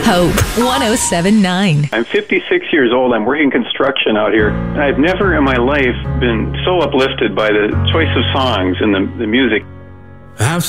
Hope 107.9. I'm 56 years old. I'm working construction out here. I've never in my life been so uplifted by the choice of songs and the music. I've